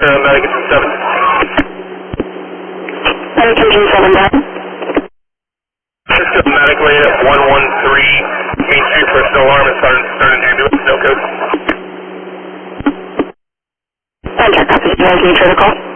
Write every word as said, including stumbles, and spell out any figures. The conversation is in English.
Uh, Medic seven. Medication seven nine. Medic lane at one one three Main Street for snow alarm and starting, starting ambulance, no code. Enter, copy, can you turn the call?